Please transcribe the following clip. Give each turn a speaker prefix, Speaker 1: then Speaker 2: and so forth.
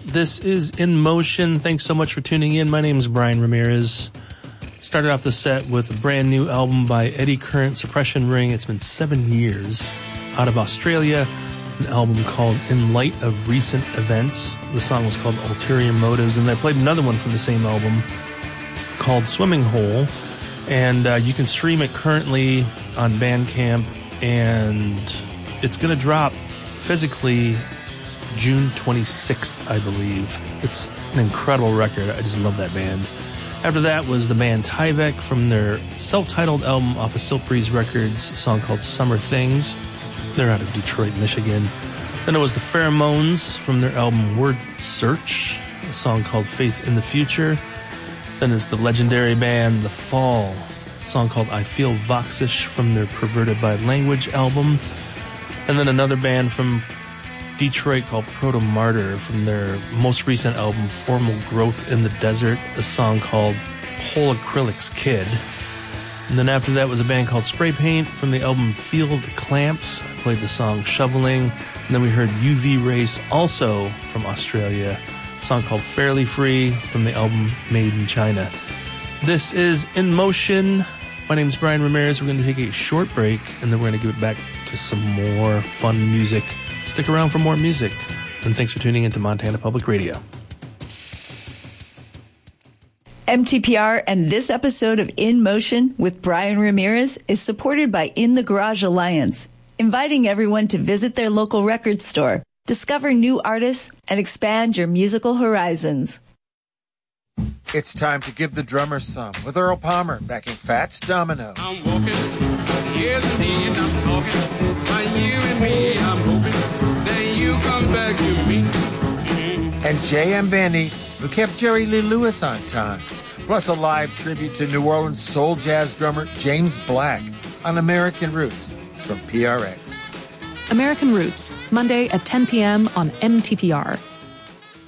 Speaker 1: This is In Motion. Thanks so much for tuning in. My name is Brian Ramirez. Started off the set with a brand new album by Eddie Current, Suppression Ring. It's been 7 years. Out of Australia, an album called In Light of Recent Events. The song was called Ulterior Motives, and I played another one from the same album. It's called Swimming Hole, and you can stream it currently on Bandcamp, and it's going to drop physically June 26th, I believe. It's an incredible record. I just love that band. After that was the band Tyvek from their self-titled album off of Silk Breeze Records, a song called Summer Things. They're out of Detroit, Michigan. Then it was the Pheromones from their album Word Search, a song called Faith in the Future. Then it's the legendary band The Fall, a song called I Feel Voxish from their Perverted by Language album. And then another band from Detroit called Proto Martyr from their most recent album Formal Growth in the Desert, a song called Polacrylics Kid. And then after that was a band called Spray Paint from the album Field Clamps. I played the song Shoveling. And then we heard UV Race, also from Australia, a song called Fairly Free from the album Made in China. This is In Motion. My name is Brian Ramirez. We're going to take a short break, and then we're going to give it back to some more fun music. Stick around for more music, and thanks for tuning into Montana Public Radio.
Speaker 2: MTPR and this episode of In Motion with Brian Ramirez is supported by In the Garage Alliance, inviting everyone to visit their local record store, discover new artists, and expand your musical horizons.
Speaker 3: It's time to give the drummer some with Earl Palmer backing Fats Domino.
Speaker 4: I'm walking, yes indeed, I'm talking, by you and me, I'm hoping that you come back to me.
Speaker 3: And J.M. Vandy, who kept Jerry Lee Lewis on time. Plus a live tribute to New Orleans soul jazz drummer James Black on American Roots from PRX.
Speaker 5: American Roots, Monday at 10 p.m. on MTPR.